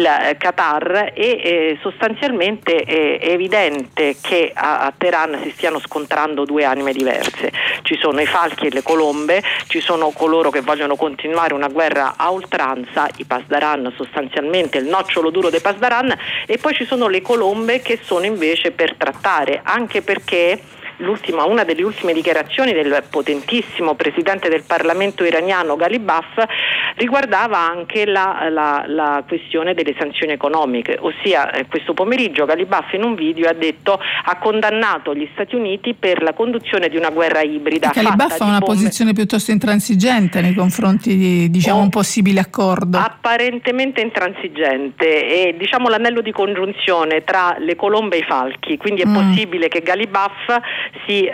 Qatar e sostanzialmente è evidente che a Teheran si stiano scontrando due anime diverse. Ci sono i falchi e le colombe, ci sono coloro che vogliono continuare una guerra a oltranza, i Pasdaran, sostanzialmente il nocciolo duro dei Pasdaran, e poi ci sono le colombe che sono invece per trattare, anche perché una delle ultime dichiarazioni del potentissimo presidente del Parlamento iraniano Ghalibaf riguardava anche la questione delle sanzioni economiche, ossia questo pomeriggio Ghalibaf in un video ha condannato gli Stati Uniti per la conduzione di una guerra ibrida. Ghalibaf ha una posizione piuttosto intransigente nei confronti di un possibile accordo. Apparentemente intransigente, e l'anello di congiunzione tra le colombe e i falchi, quindi è possibile che Ghalibaf si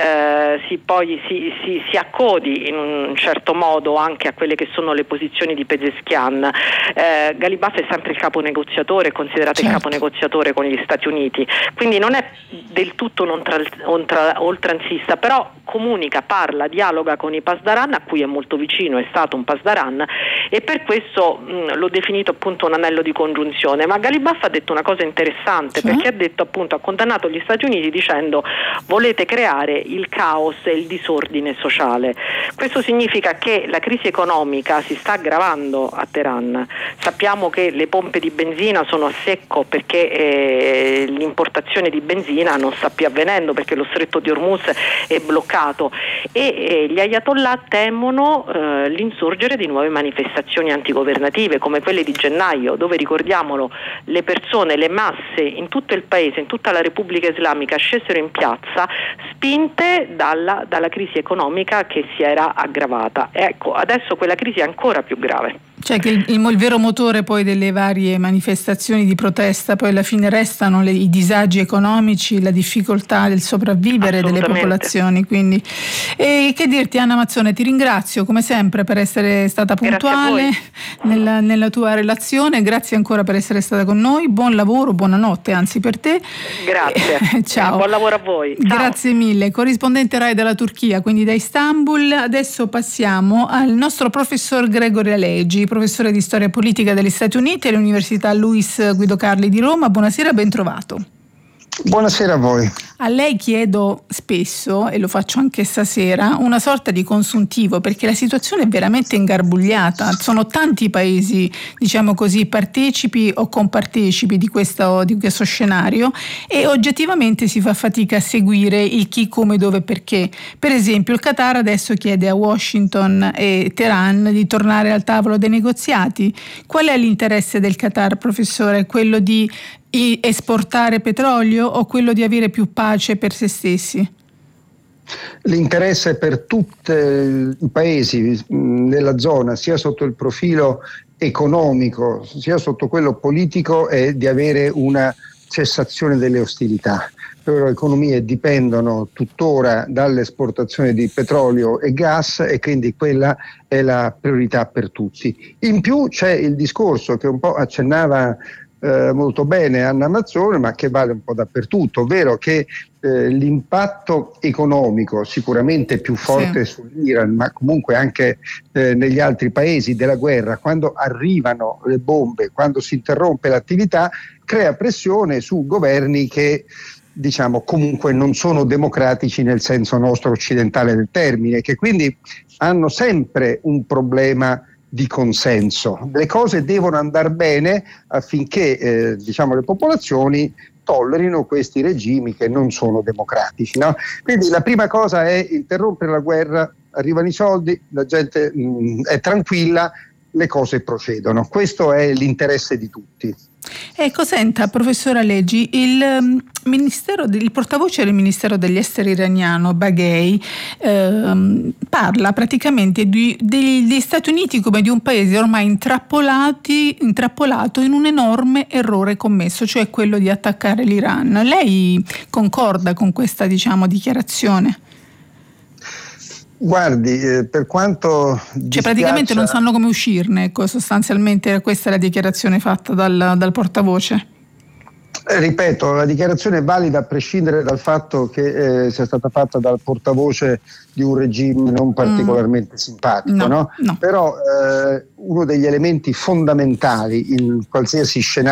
accodi in un certo modo anche a quelle che sono le posizioni di Pezeshkian. Ghalibaf è sempre il capo negoziatore, è considerato il capo negoziatore con gli Stati Uniti, quindi non è del tutto oltranzista, però comunica, parla, dialoga con i Pasdaran, a cui è molto vicino, è stato un Pasdaran, e per questo l'ho definito appunto un anello di congiunzione. Ma Ghalibaf ha detto una cosa interessante, perché ha condannato gli Stati Uniti dicendo: volete creare il caos e il disordine sociale. Questo significa che la crisi economica si sta aggravando a Teheran. Sappiamo che le pompe di benzina sono a secco perché l'importazione di benzina non sta più avvenendo, perché lo stretto di Hormuz è bloccato, e gli ayatollah temono l'insorgere di nuove manifestazioni antigovernative come quelle di gennaio, dove, ricordiamolo, le persone, le masse in tutto il paese, in tutta la Repubblica Islamica scesero in piazza spinte dalla crisi economica che si era aggravata. Ecco, adesso quella crisi è ancora più grave. Cioè che il vero motore poi delle varie manifestazioni di protesta poi alla fine restano i disagi economici, la difficoltà del sopravvivere delle popolazioni. Quindi, che dirti, Anna Mazzone, ti ringrazio come sempre per essere stata puntuale nella tua relazione, grazie ancora per essere stata con noi, buon lavoro, buonanotte anzi per te. Grazie. Ciao. Buon lavoro a voi. Ciao. Grazie mille. Corrispondente Rai dalla Turchia, quindi da Istanbul. Adesso passiamo al nostro professor Gregory Alegi, professore di storia politica degli Stati Uniti all'Università Luis Guido Carli di Roma. Buonasera, ben trovato. Buonasera a voi. A lei chiedo spesso, e lo faccio anche stasera, una sorta di consuntivo, perché la situazione è veramente ingarbugliata. Sono tanti paesi, diciamo così, partecipi o compartecipi di questo scenario, e oggettivamente si fa fatica a seguire il chi, come, dove, perché. Per esempio il Qatar adesso chiede a Washington e Teheran di tornare al tavolo dei negoziati. Qual è l'interesse del Qatar, professore? Quello di esportare petrolio o quello di avere più pace per se stessi? L'interesse per tutti i paesi nella zona, sia sotto il profilo economico sia sotto quello politico, è di avere una cessazione delle ostilità. Le loro economie dipendono tuttora dall'esportazione di petrolio e gas, e quindi quella è la priorità per tutti. In più c'è il discorso che un po' accennava molto bene Anna Mazzone, ma che vale un po' dappertutto, ovvero che l'impatto economico sicuramente più forte sull'Iran, ma comunque anche negli altri paesi della guerra, quando arrivano le bombe, quando si interrompe l'attività, crea pressione su governi che comunque non sono democratici nel senso nostro occidentale del termine, che quindi hanno sempre un problema di consenso. Le cose devono andare bene affinché le popolazioni tollerino questi regimi che non sono democratici, no? Quindi la prima cosa è interrompere la guerra, arrivano i soldi, la gente è tranquilla, le cose procedono. Questo è l'interesse di tutti. Ecco, senta, professor Alegi, il portavoce del Ministero degli Esteri iraniano, Baghei, parla praticamente degli Stati Uniti come di un paese ormai intrappolato in un enorme errore commesso, cioè quello di attaccare l'Iran. Lei concorda con questa, dichiarazione? Guardi, per quanto praticamente non sanno come uscirne, ecco, sostanzialmente questa è la dichiarazione fatta dal portavoce. Ripeto, la dichiarazione è valida a prescindere dal fatto che sia stata fatta dal portavoce di un regime non particolarmente simpatico, no? Però uno degli elementi fondamentali in qualsiasi scenario